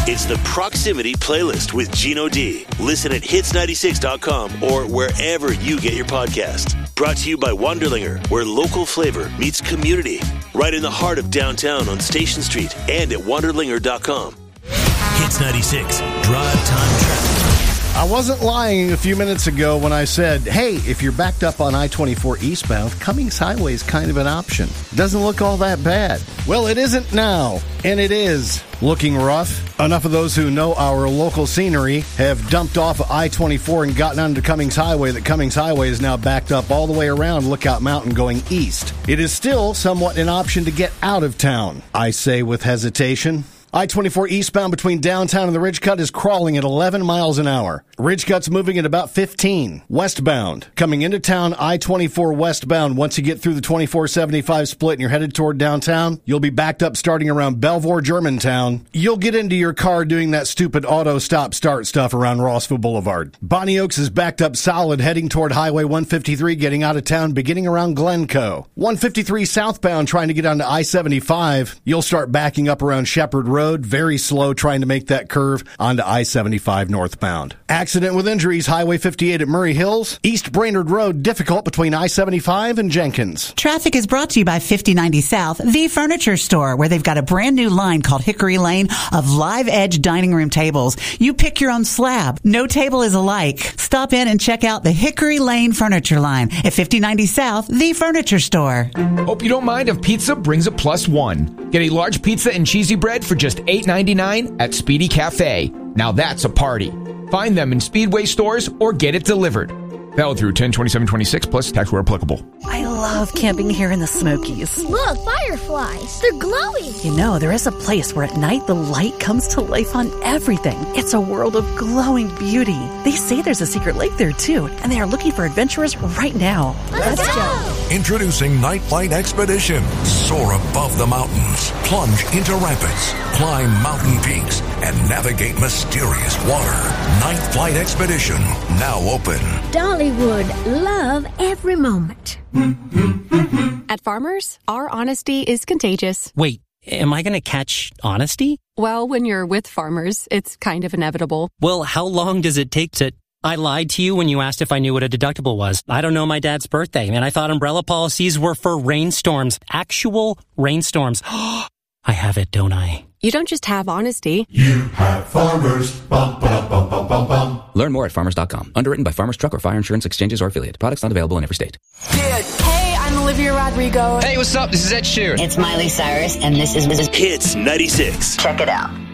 It's the Proximity Playlist with Gino D. Listen at hits96.com or wherever you get your podcast. Brought to you by Wonderlinger, where local flavor meets community. Right in the heart of downtown on Station Street and at Wonderlinger.com. Hits 96, Drive Time Traffic. I wasn't lying a few minutes ago when I said, hey, if you're backed up on I-24 eastbound, Cummings Highway is kind of an option. Doesn't look all that bad. Well, it isn't now, and it is looking rough. Enough of those who know our local scenery have dumped off of I-24 and gotten onto Cummings Highway that Cummings Highway is now backed up all the way around Lookout Mountain going east. It is still somewhat an option to get out of town, I say with hesitation. I-24 eastbound between downtown and the Ridge Cut is crawling at 11 miles an hour. Ridge Cut's moving at about 15. Westbound, coming into town, I-24 westbound, once you get through the 2475 split and you're headed toward downtown, you'll be backed up starting around Belvoir, Germantown. You'll get into your car doing that stupid auto stop-start stuff around Rossville Boulevard. Bonnie Oaks is backed up solid, heading toward Highway 153, getting out of town, beginning around Glencoe. 153 southbound, trying to get onto I-75. You'll start backing up around Shepherd Road, very slow trying to make that curve onto I-75 northbound. Accident with injuries, Highway 58 at Murray Hills. East Brainerd Road, difficult between I-75 and Jenkins. Traffic is brought to you by 5090 South, the furniture store, where they've got a brand new line called Hickory Lane of live edge dining room tables. You pick your own slab. No table is alike. Stop in and check out the Hickory Lane furniture line at 5090 South, the furniture store. Hope you don't mind if pizza brings a +1. Get a large pizza and cheesy bread for just $8.99 at Speedy Cafe. Now that's a party. Find them in Speedway stores or get it delivered. Valid through 10/27/26 plus tax where applicable. I love camping here in the Smokies. Look, fireflies. They're glowing. You know, there is a place where at night the light comes to life on everything. It's a world of glowing beauty. They say there's a secret lake there too, and they are looking for adventurers right now. Let's go. Introducing Night Flight Expedition. Soar above the mountains, plunge into rapids, climb mountain peaks, and navigate mysterious water. Night Flight Expedition, now open. Dollywood, love every moment. At Farmers, our honesty is contagious. Wait, am I going to catch honesty? Well, when you're with Farmers, it's kind of inevitable. Well, how long does it take to... I lied to you when you asked if I knew what a deductible was. I don't know my dad's birthday, and I thought umbrella policies were for rainstorms. Actual rainstorms. I have it, don't I? You don't just have honesty. You have Farmers. Bum, bum, bum, bum, bum, bum. Learn more at farmers.com. Underwritten by Farmers Truck or Fire Insurance Exchanges or Affiliate. Products not available in every state. Hey, I'm Olivia Rodrigo. Hey, what's up? This is Ed Sheeran. It's Miley Cyrus, and this is Hits 96. Check it out.